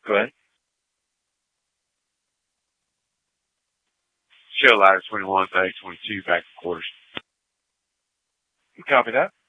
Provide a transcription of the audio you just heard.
Go ahead. Show ladder 21, bag 22, back to quarters. Copy that.